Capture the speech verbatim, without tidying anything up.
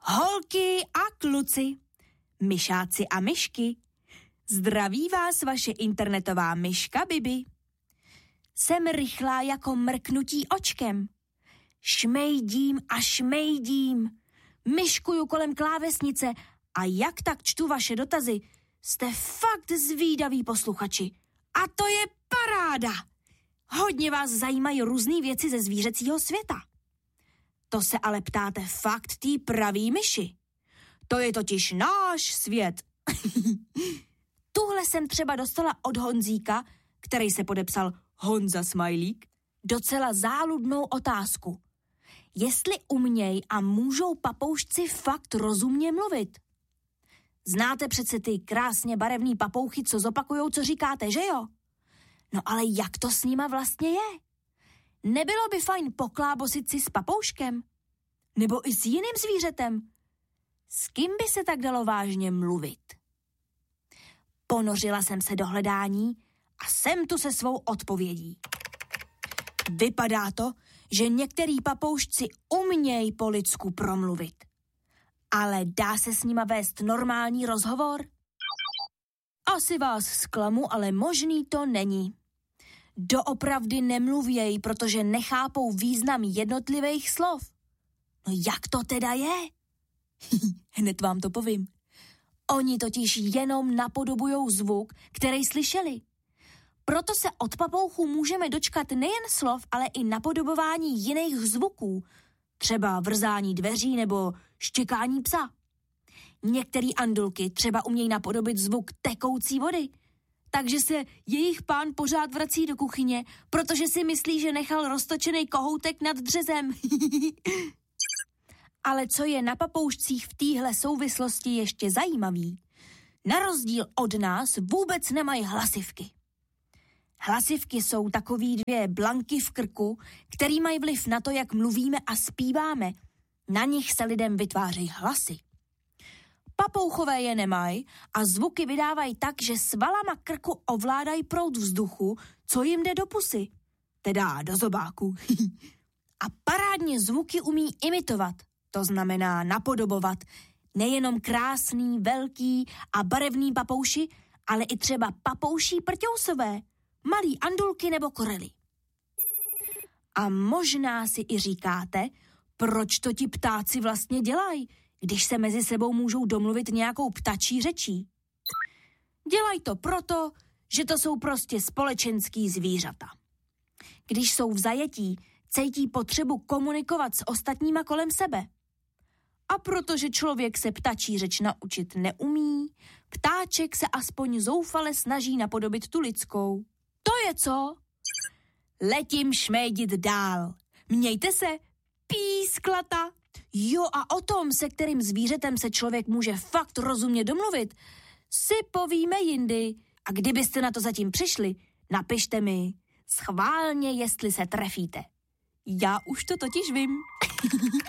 Holky a kluci, myšáci a myšky, zdraví vás vaše internetová myška Bibi. Jsem rychlá jako mrknutí očkem. Šmejdím a šmejdím. Myškuju kolem klávesnice a jak tak čtu vaše dotazy. Jste fakt zvídaví posluchači. A to je paráda. Hodně vás zajímají různý věci ze zvířecího světa. To se ale ptáte fakt tý pravý myši. To je totiž náš svět. Tuhle jsem třeba dostala od Honzíka, který se podepsal Honza Smajlík, docela záludnou otázku. Jestli uměj a můžou papoušci fakt rozumně mluvit? Znáte přece ty krásně barevný papouchy, co zopakujou, co říkáte, že jo? No ale jak to s nima vlastně je? Nebylo by fajn poklábosit si s papouškem? Nebo i s jiným zvířetem? S kým by se tak dalo vážně mluvit? Ponořila jsem se do hledání a jsem tu se svou odpovědí. Vypadá to, že některý papoušci umějí po lidsku promluvit. Ale dá se s nima vést normální rozhovor? Asi vás zklamu, ale možný to není. Doopravdy nemluvějí, protože nechápou význam jednotlivých slov. No jak to teda je? Hned vám to povím. Oni totiž jenom napodobujou zvuk, který slyšeli. Proto se od papouchů můžeme dočkat nejen slov, ale i napodobování jiných zvuků, třeba vrzání dveří nebo štěkání psa. Některý andulky třeba umějí napodobit zvuk tekoucí vody, takže se jejich pán pořád vrací do kuchyně, protože si myslí, že nechal roztočený kohoutek nad dřezem. Ale co je na papoušcích v téhle souvislosti ještě zajímavý, na rozdíl od nás vůbec nemají hlasivky. Hlasivky jsou takový dvě blanky v krku, který mají vliv na to, jak mluvíme a zpíváme. Na nich se lidem vytvářejí hlasy. Papouchové je nemají a zvuky vydávají tak, že svalama krku ovládají proud vzduchu, co jim jde do pusy, teda do zobáku. A parádně zvuky umí imitovat, to znamená napodobovat, nejenom krásný, velký a barevný papouši, ale i třeba papouší prťousové, malý andulky nebo korely. A možná si i říkáte, proč to ti ptáci vlastně dělají, když se mezi sebou můžou domluvit nějakou ptačí řečí. Dělají to proto, že to jsou prostě společenský zvířata. Když jsou v zajetí, cítí potřebu komunikovat s ostatníma kolem sebe. A protože člověk se ptačí řeč naučit neumí, ptáček se aspoň zoufale snaží napodobit tu lidskou. To je co? Letím šmédit dál. Mějte se, písklata. Jo, a o tom, se kterým zvířetem se člověk může fakt rozumně domluvit, si povíme jindy. A kdybyste na to zatím přišli, napište mi schválně, jestli se trefíte. Já už to totiž vím.